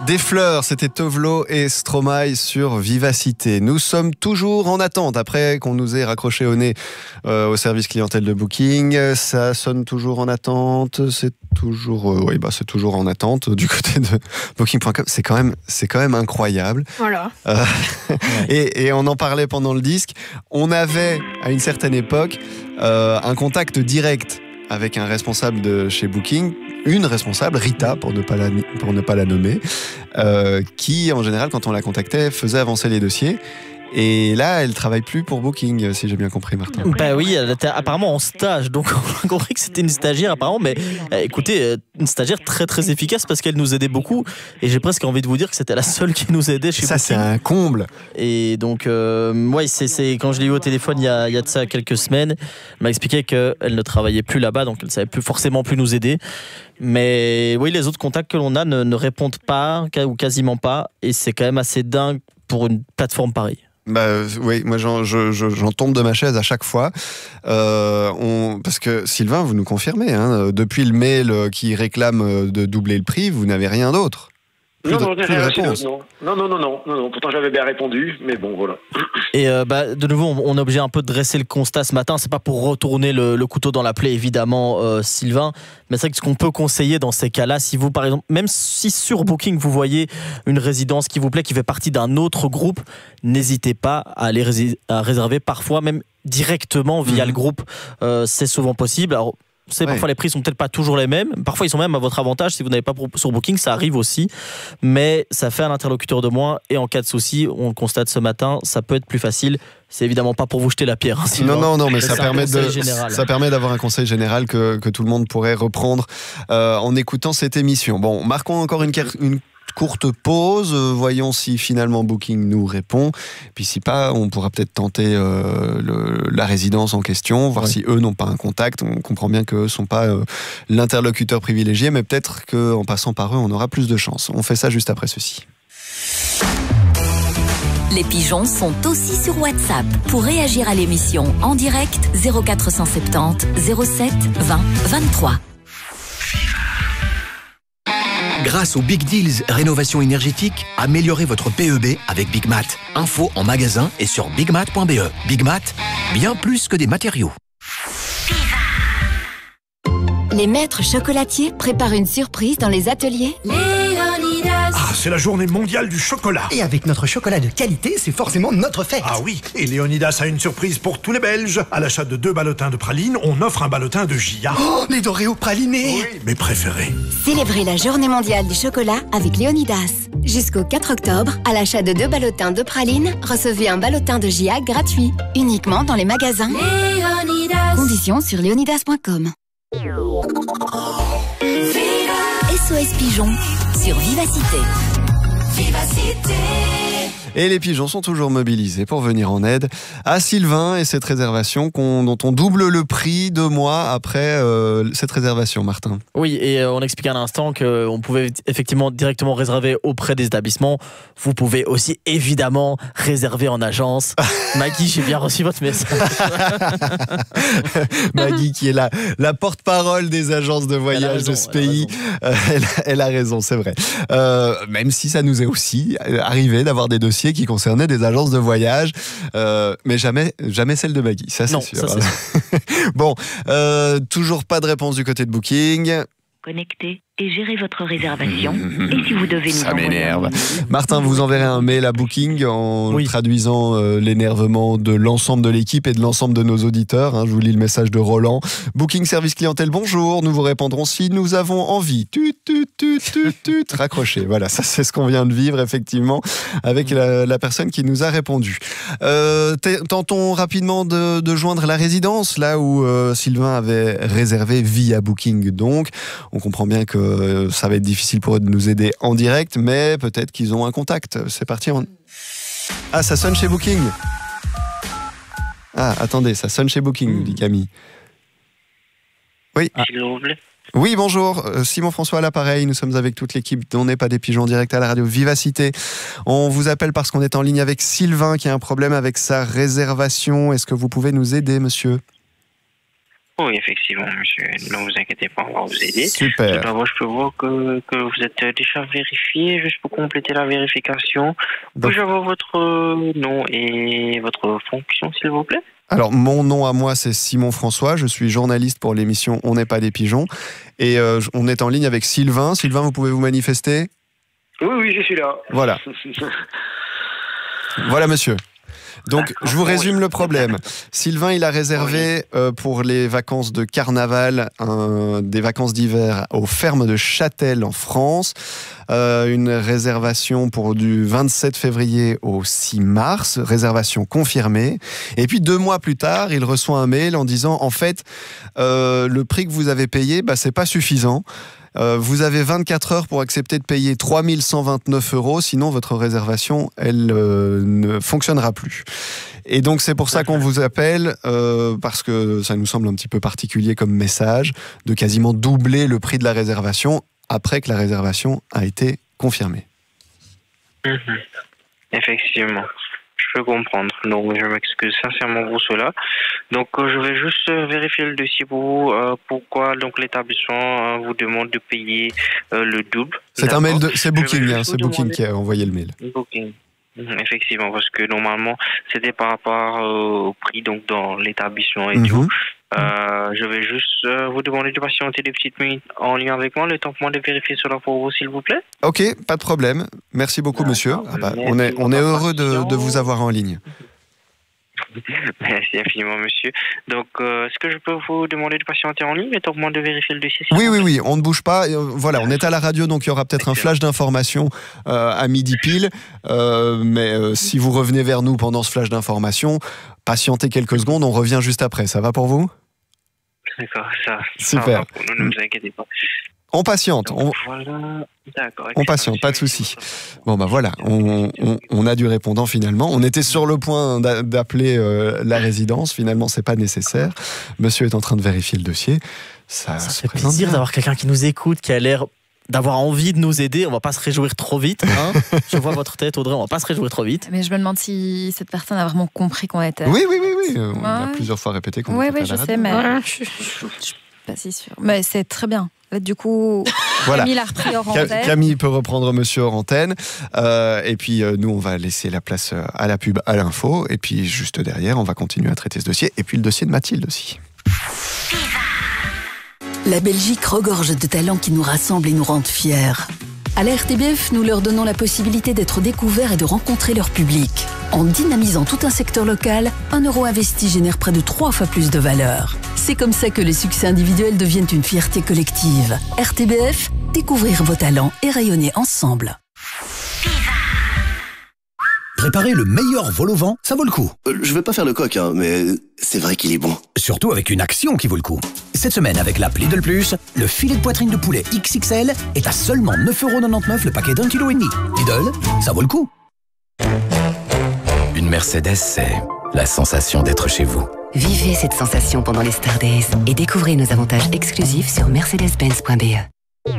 Des fleurs, c'était Tovlo et Stromae sur Vivacité. Nous sommes toujours en attente, après qu'on nous ait raccroché au nez au service clientèle de Booking. Ça sonne toujours en attente, c'est toujours, c'est toujours en attente du côté de Booking.com. C'est quand même incroyable. Voilà. Et on en parlait pendant le disque. On avait, à une certaine époque, un contact direct avec un responsable de chez Booking, une responsable, Rita, pour ne pas la nommer, qui, en général, quand on la contactait, faisait avancer les dossiers. Et là, elle travaille plus pour Booking, si j'ai bien compris, Martin. Bah oui, elle était apparemment en stage, donc on a compris que c'était une stagiaire apparemment, mais écoutez, une stagiaire très très efficace parce qu'elle nous aidait beaucoup, et j'ai presque envie de vous dire que c'était la seule qui nous aidait chez Booking. Ça, c'est un comble. Et donc, c'est quand je l'ai eu au téléphone il y a de ça quelques semaines, elle m'a expliqué qu'elle ne travaillait plus là-bas, donc elle ne savait forcément plus nous aider. Mais oui, les autres contacts que l'on a ne répondent pas, ou quasiment pas, et c'est quand même assez dingue pour une plateforme pareille. Oui, moi j'en tombe de ma chaise à chaque fois. Parce que Sylvain, vous nous confirmez, hein, depuis le mail qui réclame de doubler le prix, vous n'avez rien d'autre. Non, pourtant j'avais bien répondu, mais bon, voilà. Et de nouveau, on est obligé un peu de dresser le constat ce matin. C'est pas pour retourner le couteau dans la plaie, évidemment, Sylvain, mais c'est vrai que ce qu'on peut conseiller dans ces cas-là, si vous, par exemple, même si sur Booking vous voyez une résidence qui vous plaît, qui fait partie d'un autre groupe, n'hésitez pas à aller réserver, parfois même directement via le groupe. C'est souvent possible. Alors, parfois les prix sont peut-être pas toujours les mêmes. Parfois ils sont même à votre avantage si vous n'avez pas sur Booking, ça arrive aussi. Mais ça fait un interlocuteur de moins, et en cas de souci, on le constate ce matin, ça peut être plus facile. C'est évidemment pas pour vous jeter la pierre. Hein, non, mais ça permet d'avoir un conseil général que tout le monde pourrait reprendre en écoutant cette émission. Bon, marquons encore une courte pause, voyons si finalement Booking nous répond. Puis si pas, on pourra peut-être tenter la résidence en question, voir si eux n'ont pas un contact. On comprend bien qu'eux ne sont pas l'interlocuteur privilégié, mais peut-être qu'en passant par eux, on aura plus de chance. On fait ça juste après ceci. Les pigeons sont aussi sur WhatsApp. Pour réagir à l'émission en direct, 0470 07 20 23. Grâce aux Big Deals Rénovation énergétique, améliorez votre PEB avec Big Mat. Info en magasin et sur bigmat.be. Big Mat, bien plus que des matériaux. Les maîtres chocolatiers préparent une surprise dans les ateliers Léonidas. Ah, c'est la journée mondiale du chocolat. Et avec notre chocolat de qualité, c'est forcément notre fête. Ah oui, et Léonidas a une surprise pour tous les Belges. À l'achat de 2 ballotins de pralines, on offre un ballotin de Gia. Oh, les Doréos pralinés. Oui, mes préférés. Célébrez la journée mondiale du chocolat avec Léonidas. Jusqu'au 4 octobre, à l'achat de 2 ballotins de pralines, recevez un ballotin de Gia gratuit. Uniquement dans les magasins Léonidas. Conditions sur léonidas.com. SOS Pigeon sur Vivacité. Et les pigeons sont toujours mobilisés pour venir en aide à Sylvain et cette réservation dont on double le prix 2 mois après cette réservation, Martin. Oui, et on expliquait à l'instant qu'on pouvait effectivement directement réserver auprès des établissements. Vous pouvez aussi évidemment réserver en agence. Maggie, j'ai bien reçu votre message. Maggie, qui est la porte-parole des agences de voyage de ce pays, elle a raison, c'est vrai. Même si ça nous est aussi arrivé d'avoir des dossiers qui concernaient des agences de voyage, mais jamais celle de Maggie, ça c'est sûr. Ça, c'est Bon, toujours pas de réponse du côté de Booking. Connectez et gérez votre réservation. Et si vous devez nous ça envoyer m'énerve. Martin, vous enverrez un mail à Booking en traduisant l'énervement de l'ensemble de l'équipe et de l'ensemble de nos auditeurs. Hein, je vous lis le message de Roland. Booking Service Clientèle, bonjour. Nous vous répondrons si nous avons envie. Raccrochez. Voilà, ça c'est ce qu'on vient de vivre effectivement avec la personne qui nous a répondu. Tentons rapidement de joindre la résidence, là où Sylvain avait réservé via Booking. Donc, on comprend bien que ça va être difficile pour eux de nous aider en direct, mais peut-être qu'ils ont un contact. C'est parti. Ah, ça sonne chez Booking. Ah, attendez, ça sonne chez Booking, dit Camille. Oui. Oui, bonjour. Simon François à l'appareil. Nous sommes avec toute l'équipe d'On n'est pas des pigeons en direct à la radio Vivacité. On vous appelle parce qu'on est en ligne avec Sylvain qui a un problème avec sa réservation. Est-ce que vous pouvez nous aider, monsieur ? Oui, effectivement, monsieur. Ne vous inquiétez pas, on va vous aider. Super. Tout d'abord, je peux voir que vous êtes déjà vérifié. Juste pour compléter la vérification, puis-je avoir votre nom et votre fonction, s'il vous plaît? Alors, mon nom à moi, c'est Simon François. Je suis journaliste pour l'émission On n'est pas des pigeons. Et on est en ligne avec Sylvain. Sylvain, vous pouvez vous manifester? Oui, je suis là. Voilà. Voilà, monsieur. Donc, je vous résume le problème. Sylvain, il a réservé pour les vacances de carnaval, des vacances d'hiver aux fermes de Châtel en France. Une réservation pour du 27 février au 6 mars, réservation confirmée. Et puis 2 mois plus tard, il reçoit un mail en disant, en fait, le prix que vous avez payé, c'est pas suffisant. Vous avez 24 heures pour accepter de payer 3 129 €, sinon votre réservation, elle ne fonctionnera plus. Et donc c'est pour ça qu'on vous appelle, parce que ça nous semble un petit peu particulier comme message, de quasiment doubler le prix de la réservation après que la réservation a été confirmée. Effectivement. Je peux comprendre. Donc, je m'excuse sincèrement pour cela. Donc, je vais juste vérifier le dossier pour vous. Pourquoi donc l'établissement vous demande de payer le double. C'est un mail c'est Booking, c'est Booking qui a envoyé le mail. Booking. Effectivement, parce que normalement, c'était par rapport au prix donc dans l'établissement et tout. Je vais juste vous demander de patienter des petites minutes en lien avec moi, le temps pour moi de vérifier cela pour vous, s'il vous plaît. Ok, pas de problème. Merci beaucoup, monsieur. On est heureux de vous avoir en ligne. Merci infiniment, monsieur. Donc, est-ce que je peux vous demander de patienter en ligne, le temps pour moi de vérifier le dossier? Oui, on ne bouge pas. Voilà, on est à la radio, donc il y aura peut-être un flash d'information à midi pile. Mais si vous revenez vers nous pendant ce flash d'information, patientez quelques secondes, on revient juste après. Ça va pour vous? D'accord, ça. Super. Ça va pour nous, ne vous inquiétez pas. On patiente. Donc, voilà. D'accord, on patiente, pas de souci. Bon, voilà, on a du répondant finalement. On était sur le point d'appeler la résidence. Finalement, c'est pas nécessaire. Monsieur est en train de vérifier le dossier. Ça fait plaisir d'avoir quelqu'un qui nous écoute, qui a l'air d'avoir envie de nous aider. On va pas se réjouir trop vite. Hein. Je vois votre tête, Audrey, on va pas se réjouir trop vite. Mais je me demande si cette personne a vraiment compris qu'on était... Oui. On a plusieurs fois répété qu'on était à la radio. Oui, je sais, mais je suis pas si sûre. Mais c'est très bien. Du coup, voilà. Camille l'a repris hors antenne. Camille peut reprendre monsieur hors antenne. Et puis, nous, on va laisser la place à la pub, à l'info. Et puis, juste derrière, on va continuer à traiter ce dossier. Et puis, le dossier de Mathilde aussi. La Belgique regorge de talents qui nous rassemblent et nous rendent fiers. À la RTBF, nous leur donnons la possibilité d'être découverts et de rencontrer leur public. En dynamisant tout un secteur local, 1 € investi génère près de 3 fois plus de valeur. C'est comme ça que les succès individuels deviennent une fierté collective. RTBF, découvrir vos talents et rayonner ensemble. Préparer le meilleur vol au vent, ça vaut le coup. Je vais pas faire le coq, mais c'est vrai qu'il est bon. Surtout avec une action qui vaut le coup. Cette semaine, avec l'app Lidl Plus, le filet de poitrine de poulet XXL est à seulement 9,99 € le paquet d'1,5 kg. Lidl, ça vaut le coup. Une Mercedes, c'est la sensation d'être chez vous. Vivez cette sensation pendant les Star Days et découvrez nos avantages exclusifs sur mercedes-benz.be.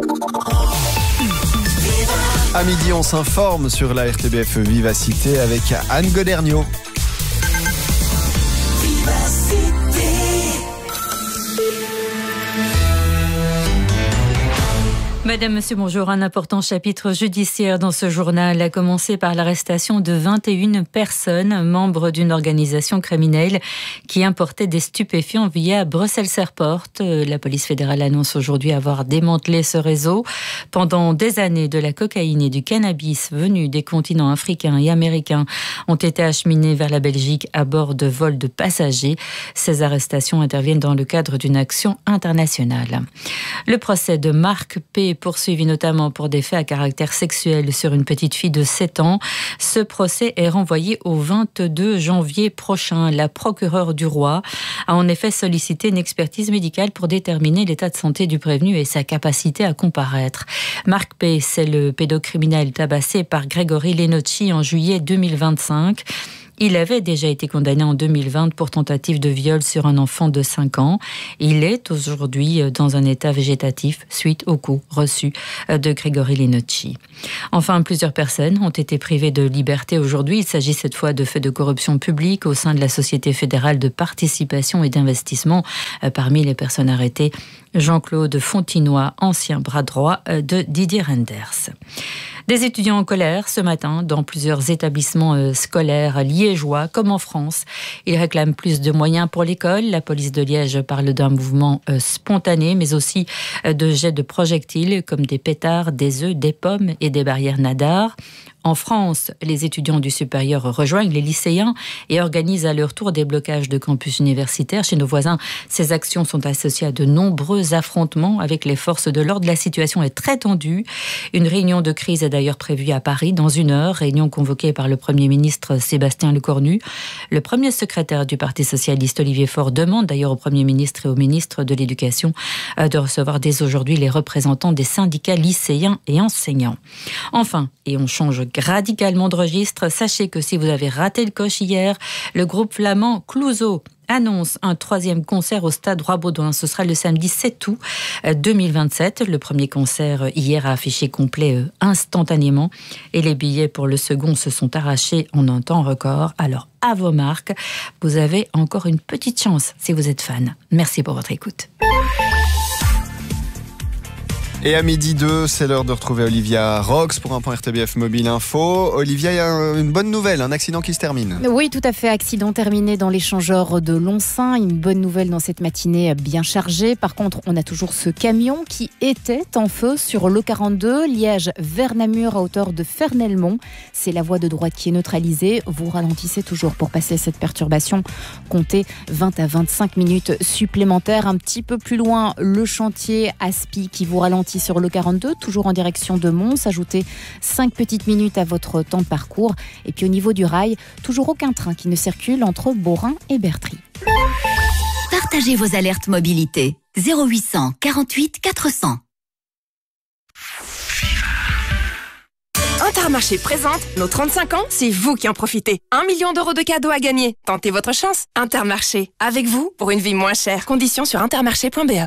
À midi, on s'informe sur la RTBF Vivacité avec Anne Goderniot. Madame, Monsieur, bonjour. Un important chapitre judiciaire dans ce journal a commencé par l'arrestation de 21 personnes, membres d'une organisation criminelle qui importait des stupéfiants via Brussels Airport. La police fédérale annonce aujourd'hui avoir démantelé ce réseau. Pendant des années, de la cocaïne et du cannabis venus des continents africains et américains ont été acheminés vers la Belgique à bord de vols de passagers. Ces arrestations interviennent dans le cadre d'une action internationale. Le procès de Marc P., poursuivi notamment pour des faits à caractère sexuel sur une petite fille de 7 ans. Ce procès est renvoyé au 22 janvier prochain. La procureure du Roi a en effet sollicité une expertise médicale pour déterminer l'état de santé du prévenu et sa capacité à comparaître. Marc P., c'est le pédocriminel tabassé par Grégory Lenocci en juillet 2025. Il avait déjà été condamné en 2020 pour tentative de viol sur un enfant de 5 ans. Il est aujourd'hui dans un état végétatif suite aux coups reçus de Grégory Linnocchi. Enfin, plusieurs personnes ont été privées de liberté aujourd'hui. Il s'agit cette fois de faits de corruption publique au sein de la Société fédérale de participation et d'investissement. Parmi les personnes arrêtées, Jean-Claude Fontinoy, ancien bras droit de Didier Reynders. Des étudiants en colère ce matin dans plusieurs établissements scolaires liégeois comme en France. Ils réclament plus de moyens pour l'école. La police de Liège parle d'un mouvement spontané, mais aussi de jets de projectiles comme des pétards, des œufs, des pommes et des barrières nadars. En France, les étudiants du supérieur rejoignent les lycéens et organisent à leur tour des blocages de campus universitaires. Chez nos voisins, ces actions sont associées à de nombreux affrontements avec les forces de l'ordre. La situation est très tendue. Une réunion de crise est d'ailleurs prévue à Paris dans 1 heure, réunion convoquée par le Premier ministre Sébastien Lecornu. Le premier secrétaire du Parti socialiste, Olivier Faure, demande d'ailleurs au Premier ministre et au ministre de l'Éducation de recevoir dès aujourd'hui les représentants des syndicats lycéens et enseignants. Enfin, et on change radicalement de registre, sachez que si vous avez raté le coche hier, le groupe flamand Clouseau annonce un 3e concert au stade Roi-Baudouin. Ce sera le samedi 7 août 2027. Le premier concert hier a affiché complet instantanément et les billets pour le second se sont arrachés en un temps record. Alors à vos marques, vous avez encore une petite chance si vous êtes fan. Merci pour votre écoute. Et à 12h02, c'est l'heure de retrouver Olivia Rox pour un point RTBF Mobile Info. Olivia, il y a une bonne nouvelle, un accident qui se termine. Oui, tout à fait, accident terminé dans l'échangeur de Lonsin. Une bonne nouvelle dans cette matinée bien chargée. Par contre, on a toujours ce camion qui était en feu sur l'E42, Liège vers Namur à hauteur de Fernelmont. C'est la voie de droite qui est neutralisée. Vous ralentissez toujours pour passer cette perturbation. Comptez 20 à 25 minutes supplémentaires. Un petit peu plus loin, le chantier Aspi qui vous ralentit sur le 42, toujours en direction de Mons. Ajoutez 5 petites minutes à votre temps de parcours. Et puis au niveau du rail, toujours aucun train qui ne circule entre Beaurain et Bertry. Partagez vos alertes mobilité. 0800 48 400. Intermarché présente nos 35 ans, c'est vous qui en profitez. 1 million d'euros de cadeaux à gagner. Tentez votre chance. Intermarché, avec vous pour une vie moins chère. Conditions sur intermarché.be.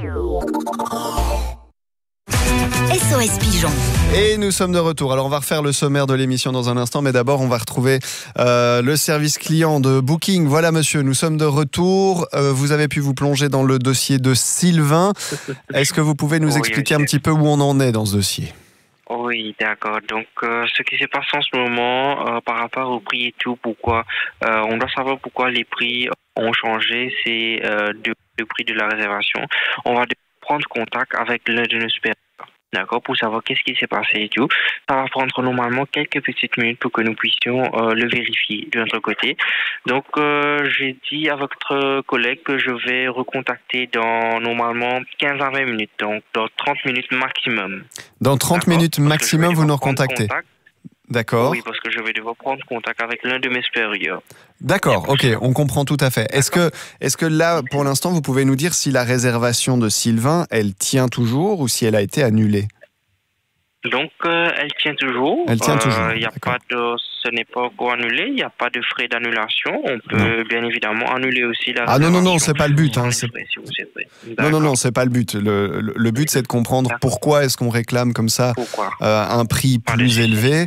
SOS Pigeon. Et nous sommes de retour. Alors on va refaire le sommaire de l'émission dans un instant, mais d'abord on va retrouver le service client de Booking. Voilà monsieur, nous sommes de retour. Vous avez pu vous plonger dans le dossier de Sylvain. Est-ce que vous pouvez nous expliquer un petit peu où on en est dans ce dossier ? Oui, d'accord. Donc, ce qui se passe en ce moment par rapport au prix et tout, pourquoi on doit savoir pourquoi les prix ont changé, c'est le prix de la réservation. On va prendre contact avec l'un de nos supérieurs. D'accord, pour savoir qu'est-ce qui s'est passé et tout. Ça va prendre normalement quelques petites minutes pour que nous puissions le vérifier de notre côté. Donc, j'ai dit à votre collègue que je vais recontacter dans normalement 15 à 20 minutes, donc dans 30 minutes maximum. Dans 30 minutes maximum, vous nous recontactez. D'accord. Oui, parce que je vais devoir prendre contact avec l'un de mes supérieurs. D'accord, ok, on comprend tout à fait. Est-ce que là, pour l'instant, vous pouvez nous dire si la réservation de Sylvain, elle tient toujours ou si elle a été annulée ? Donc, elle tient toujours. Elle tient toujours. Ce n'est pas encore annulé. Il n'y a pas de frais d'annulation. On peut bien évidemment annuler aussi la. Ah non, c'est pas le but. Hein, non, c'est pas le but. Le but, c'est de comprendre pourquoi est-ce qu'on réclame comme ça un prix plus élevé.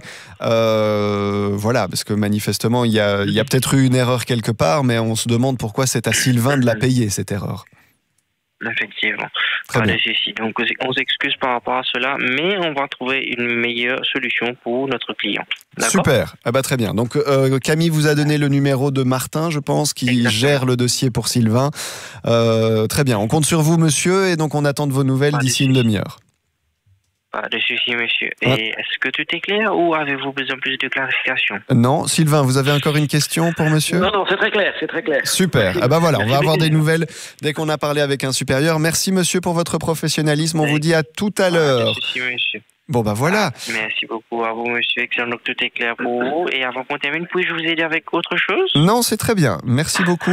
Voilà, parce que manifestement, il y a peut-être eu une erreur quelque part, mais on se demande pourquoi c'est à Sylvain de la payer cette erreur. Effectivement. Pas de souci. Donc, on s'excuse par rapport à cela, mais on va trouver une meilleure solution pour notre client. D'accord ? Super. Ah bah, très bien. Donc, Camille vous a donné le numéro de Martin, je pense, qui gère le dossier pour Sylvain. Très bien. On compte sur vous, monsieur, et donc on attend de vos nouvelles d'ici une demi-heure. Pas de souci, monsieur. Et est-ce que tout est clair ou avez-vous besoin de plus de clarification ? Non. Sylvain, vous avez encore une question pour monsieur ? Non, c'est très clair, c'est très clair. Super. Ah bah voilà, on va avoir des nouvelles dès qu'on a parlé avec un supérieur. Merci, monsieur, pour votre professionnalisme. On vous dit à tout à l'heure. Merci, monsieur. Bon, bah voilà. Merci beaucoup à vous, monsieur. Excellent. Donc, tout est clair pour vous. Et avant qu'on termine, puis-je vous aider avec autre chose ? Non, c'est très bien. Merci beaucoup.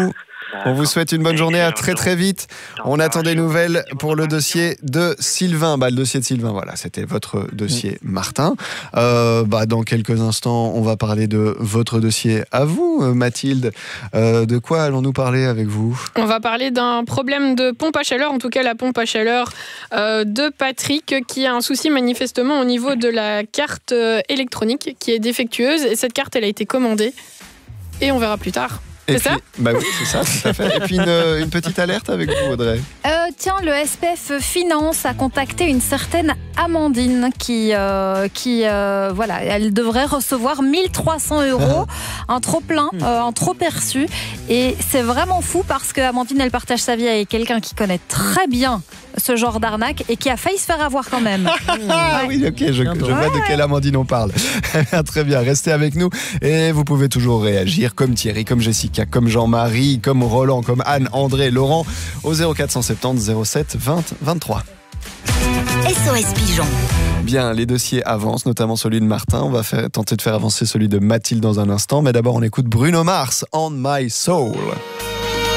On vous souhaite une bonne journée, à très très vite. On attend des nouvelles pour le dossier de Sylvain. Le dossier de Sylvain, voilà, c'était votre dossier Martin. Dans quelques instants, on va parler de votre dossier à vous, Mathilde. De quoi allons-nous parler avec vous ? On va parler d'un problème de pompe à chaleur, en tout cas la pompe à chaleur de Patrick, qui a un souci manifestement au niveau de la carte électronique qui est défectueuse. Et cette carte, elle a été commandée. Et on verra plus tard. C'est ça ? Oui, c'est ça, tout à fait. Et puis une petite alerte avec vous, Audrey. Tiens, le SPF Finance a contacté une certaine Amandine qui elle devrait recevoir 1 300 €, un trop plein, un trop perçu. Et c'est vraiment fou parce que Amandine, elle partage sa vie avec quelqu'un qui connaît très bien ce genre d'arnaque et qui a failli se faire avoir quand même. Oui, ok, je vois de quelle Amandine on parle. Très bien, restez avec nous et vous pouvez toujours réagir comme Thierry, comme Jessica, comme Jean-Marie, comme Roland, comme Anne, André, Laurent au 0470 07 20 23. SOS Pigeon. Bien, les dossiers avancent, notamment celui de Martin. On va tenter de faire avancer celui de Mathilde dans un instant. Mais d'abord, on écoute Bruno Mars, On My Soul.